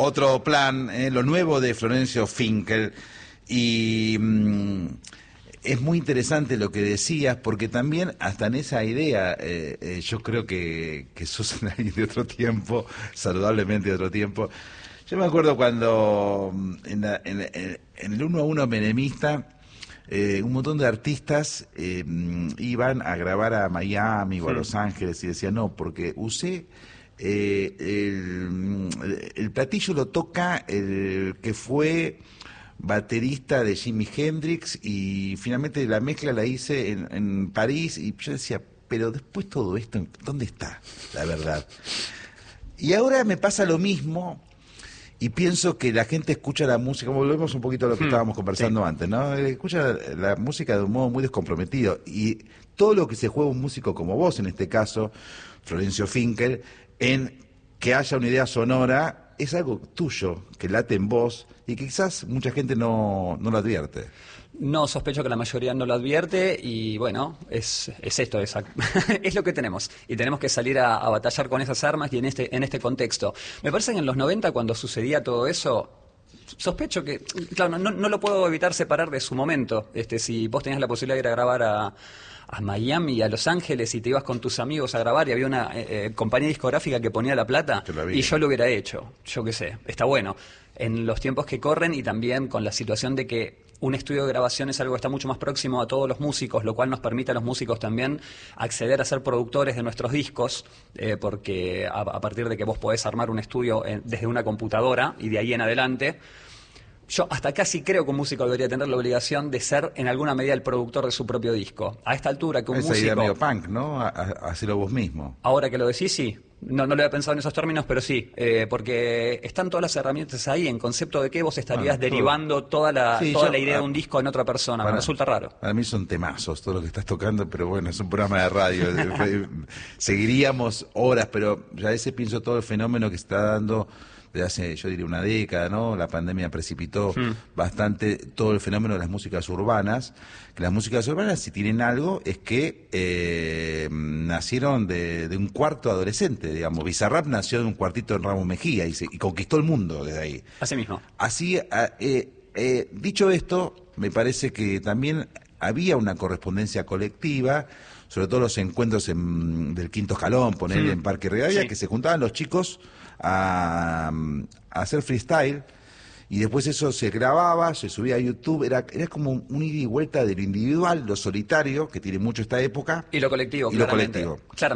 Otro plan, lo nuevo de Florencio Finkel. Y es muy interesante lo que decías, porque también hasta en esa idea, yo creo que sos alguien de otro tiempo, saludablemente de otro tiempo. Yo me acuerdo cuando en el 1 a 1 menemista, un montón de artistas iban a grabar a Miami o a Los Ángeles y decían, no, porque usé el platillo lo toca el que fue baterista de Jimi Hendrix y finalmente la mezcla la hice en París y yo decía, pero después todo esto, ¿dónde está la verdad? Y ahora me pasa lo mismo y pienso que la gente escucha la música, como volvemos un poquito a lo que estábamos conversando antes, ¿no? Escucha la música de un modo muy descomprometido y todo lo que se juega un músico como vos, en este caso, Florencio Finkel, en que haya una idea sonora, es algo tuyo, que late en vos y que quizás mucha gente no lo advierte. No, sospecho que la mayoría no lo advierte y bueno, es esto, es lo que tenemos y tenemos que salir a batallar con esas armas y en este contexto. Me parece que en los 90 cuando sucedía todo eso, sospecho que, claro, no lo puedo evitar separar de su momento. Si vos tenías la posibilidad de ir a grabar a Miami y a Los Ángeles y te ibas con tus amigos a grabar y había una compañía discográfica que ponía la plata y yo lo hubiera hecho, yo qué sé, está bueno. En los tiempos que corren y también con la situación de que un estudio de grabación es algo que está mucho más próximo a todos los músicos, lo cual nos permite a los músicos también acceder a ser productores de nuestros discos, porque a partir de que vos podés armar un estudio desde una computadora y de ahí en adelante. Yo hasta casi creo que un músico debería tener la obligación de ser en alguna medida el productor de su propio disco. A esta altura que un músico... Esa idea medio punk, ¿no? Hacerlo vos mismo. Ahora que lo decís, sí. No lo había pensado en esos términos, pero sí. Porque están todas las herramientas ahí en concepto de que vos estarías derivando toda la idea de un disco en otra persona. Me resulta raro. Para mí son temazos todo lo que estás tocando, pero bueno, es un programa de radio. Seguiríamos horas, pero ya a veces pienso todo el fenómeno que se está dando de hace, yo diría, una década, ¿no? La pandemia precipitó bastante todo el fenómeno de las músicas urbanas, que las músicas urbanas, si tienen algo, es que nacieron de un cuarto adolescente, digamos. Bizarrap nació de un cuartito en Ramos Mejía y conquistó el mundo desde ahí. Así mismo. Así, dicho esto, me parece que también había una correspondencia colectiva, sobre todo los encuentros del Quinto Escalón, ponerle en Parque Rivadavia, que se juntaban los chicos a hacer freestyle y después eso se grababa, se subía a YouTube, era como un ida y vuelta de lo individual, lo solitario, que tiene mucho esta época, y lo colectivo, y lo colectivo. Claramente.